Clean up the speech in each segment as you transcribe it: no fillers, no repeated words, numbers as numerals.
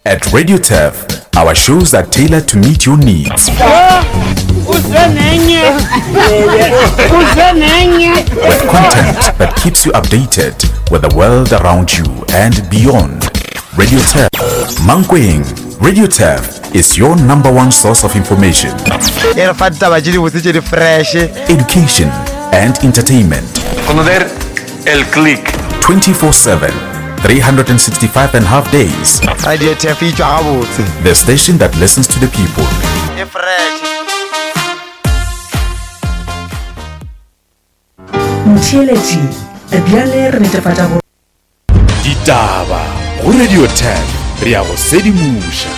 At Radio Turf, our shows are tailored to meet your needs. With content that keeps you updated with the world around you and beyond. Radio Turf. Mankweng. Radio Turf is your number one source of information, education, and entertainment. Conocer el click. 24/7, 365.5 days. Radio Turf The station that listens to the people. Mthieleji, ebjale re netefatsa gore Ditaba go Radio Turf re ya go sedimusha.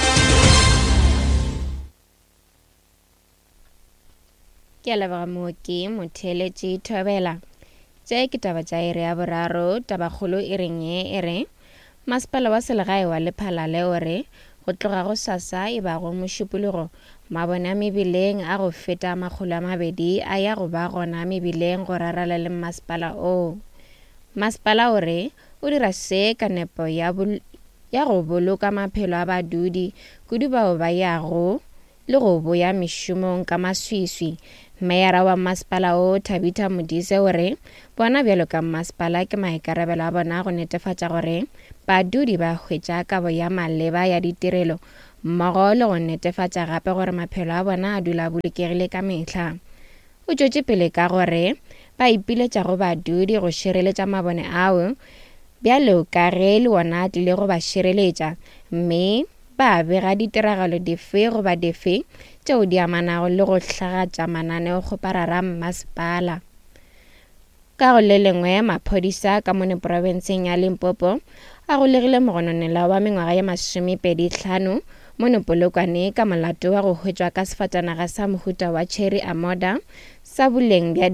Ke leboga mooki Mothieleji Thobela. Tse ke taba tša ere ya boraro, tabakgolo e reng e re masepala wa selegae wa Lephalale o re go tloga go sasa e ba go mošupologo mabone a mebileng a go feta 200 a ya go ba gona mebileng go rarala le masepala o. Masepala o re o dira se ka nepo ya go boloka maphelo a badudi kudu bao ba yago le go boya mešomong ka maswiswi. Mayara wa masepala o Tabitha Modise o re bona bjalo ka masepala ke maikarabelo a bona go netefatša gore badudi ba hwetša kabo ya maleba ya ditirelo mmogo le go netefatša gape gore maphelo a bona a dula bolokegile ka mehla. O tšwetše pele ka gore ba ipiletša go badudi go šireletša mabone ao bjalo ka ge le wona a tlile go ba šireletša, mme ba bega ditiragalo dife goba dife tšeo di amanago le go hlagatša mananeo go parara masepala. Ka go le lengwe maphodisa ka mone provinseng ya Limpopo a go legile mogononela wa mengwaga ya 25 mono Polokwane ka molato wa go hwetšwa ka sefatanaga sa mohuta wa Cherry Amoda sa boleng bja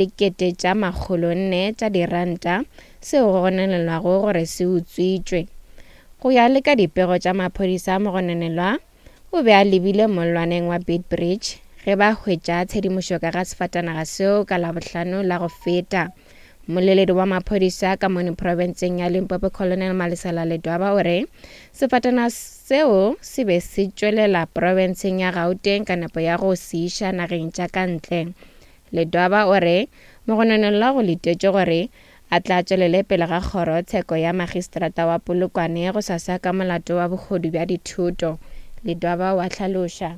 R400 seo go gononelwago gore se utswitšwe. Go ya le ka dipego tša maphodisa mogononelwa o be a lebile mollwaneng wa Beitbridge ge ba hwetša tshedimošo ka ga sefatanaga seo ka Labohlano la go feta. Moleledi wa maphodisa ka mone provinseng ya Limpopo Colonel Malisela Ledwaba o re sefatanaga seo se be se tšwelela provinseng ya Gauteng ka nepo ya go se iša nageng tša kantle. Ledwaba o re mogononelwa go letetše gore a tla tšwelele pele ga kgoro tsheko ya magistrata wa Polokwane go sasa ka molato wa bogodu bja dithuto. Ledwaba wa hlaloša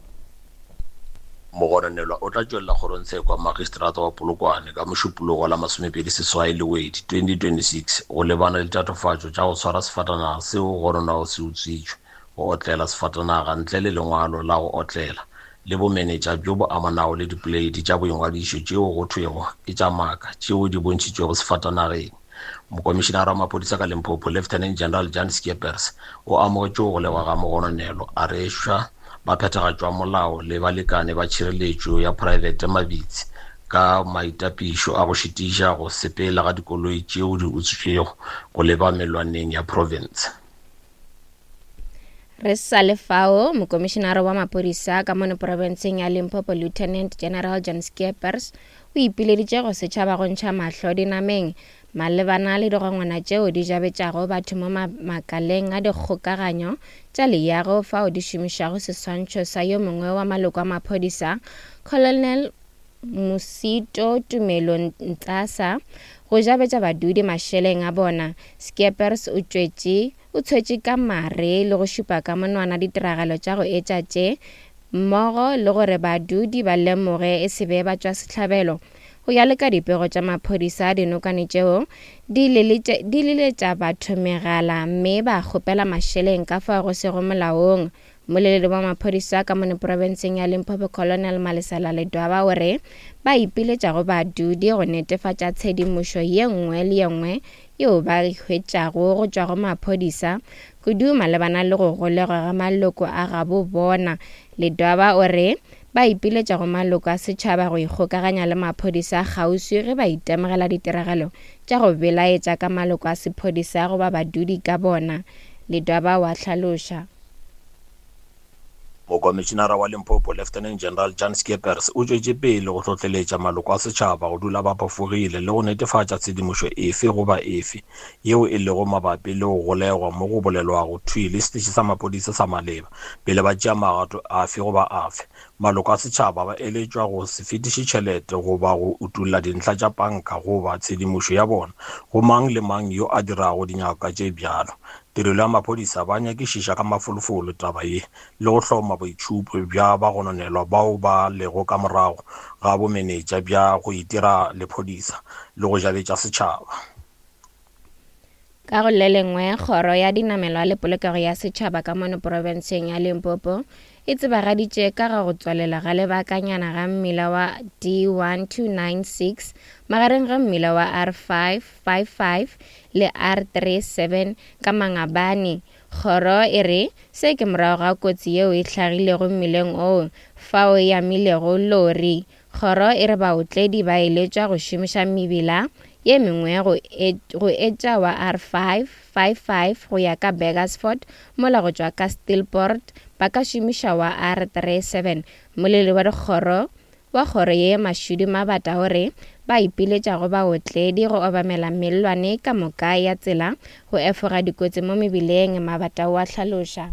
mogononelwa o tla tšwelela kgorotsheko ya magistrata wa Polokwane ka mošupologo la 28 Lwedi 2026 go lebana le tatofatšo tša go swara sefatanaga seo gononago se utswitšwe go otlela sefatanaga ntle le lengwalo la go otlela le bomenetša bjo bo amanago le dipoleiti tša boingwadišo tšeo go thwego e tša maaka tšeo di bontšhitšwego sefatanageng. Mokomišinara wa maphodisa ka Limpopo Lieutenant General Jan Skeepers o amogetšego go lewa ga mogononelo a rešwa ba phethagatšwa molao le balekane ba tšhireletšo ya private mabitsi ka maitapišo a go šitiša go sepela ga dikoloi tšeo di utswitšwego go leba melwaneng ya province. Re sa le fao mokomišinara wa maphodisa ka mone provinseng ya Limpopo Lieutenant General Jan Skeepers o ipileditše go setšhaba go ntšha mahlo dinameng malebana le digongwana tšeo di jabetšago batho mo makaleng a dikgokaganyo tša leago fao di šomišago seswantšho sa yo mongwe wa maloko a maphodisa Colonel Musito Tumelo Ntlasa go jabetša badudi mašeleng a bona. Skeepers o tšwetše ka mare le go šupa ka monwana ditiragalo tša go etša tše mmogo le gore badudi ba lemoge e se be ba tšwa sehlabelo. Go ya le ka dipego tša maphodisa dinokwane tšeo di leletša batho megala mme ba kgopela mašeleng ka fao go sego molaong. Moleledi wa maphodisa ka mone provinseng ya Limpopo Colonel Malisela Ledwaba o re ba ipiletša go badudi go netefatša tshedimošo ye nngwe le ye nngwe yeo ba hwetšago go tšwa go maphodisa kudu malebana le go golegwa ga maloko a gabo bona. Ledwaba o re ba ipiletša go maloko a setšhaba go ikgokaganya le maphodisa kgauswi ge ba itemogela ditiragalo tša go belaetša ka maloko a sephodisa go ba badudi ka bona. Ledwaba wa hlaloša Mokomishenara wa Limpopo Lieutenant General Jan Skeepers o tšwetše pele go tlotleletša maloko a setšhaba go dula ba phafogile le go netefatša tshedimošo efe goba efe yeo e lego mabapi le go golegwa mo go bolelwago thwi le setšhe sa maphodisa sa maleba pele ba tšea magato afe goba afe. Maloko a setšhaba ba eletšwa go se fetiše tšhelete goba go utulla dintlha tša panka goba tshedimošo ya bona go mang le mang yo a dirago dinyaka tše bjalo. Tirelo ya maphodisa ba nyakišiša ka mafolofolo taba ye le go hloma boitšhupo bja ba gononelwa bao ba lego ka morago ga bomenetša bja go itira lephodisa le go jabetša setšhaba. Ka go le lengwe, kgoro ya dinamelwa le polokego ya setšhaba ka mono porofenseng ya Limpopo e tsebagaditše ka ga go tswalela ga lebakanyana ga mmila wa D1296 magareng ga mmila wa R555 le R37 ka Mangabane. Kgoro e re se ke morago ga kotsi yeo e hlagilego mmileng oo fao e amilego lori. Kgoro e re baotledi ba eletšwa go šomiša mebila ye mengwe go etša wa R555 go ya ka Burgersfort mola go tšwa ka Stilport ba ka šomiša wa R37. Moleli wa kgoro ye Mashudu Mabata gore ba ipiletša go baotledi go obamela mellwane ka moka ya tsela go efoga dikotsi mo mebileng. Mabata wa hlaloša.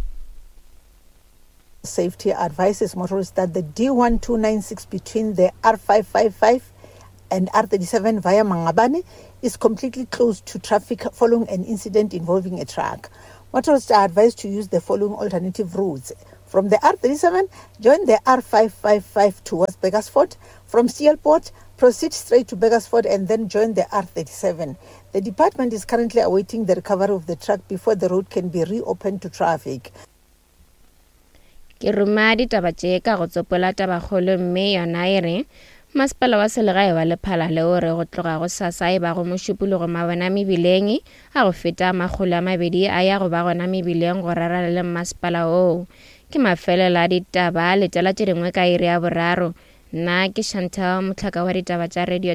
Safety advises motorists that the D1296 between the R555 and R37 via Mangabane is completely closed to traffic following an incident involving a truck. Motorists are advised to use the following alternative routes. From the R37, join the R555 towards Burgersfort. From Steelport, proceed straight to Burgersfort and then join the R37. The department is currently awaiting the recovery of the truck before the road can be reopened to traffic. Ke ruma ditaba tše ka go tsopola tabakgolo mme yona e re Masepala wa selegae wa Lephala le o re go tloga go sasa e ba go mošupologo mabona mebileng a go feta 200 a ya go ba gona mebileng go rarala le masepala oo. Ke mafelelo a ditaba letela tše dingwe ka iri ya boraro. Nna ke Chantal Motlhaka wa ditaba tša radio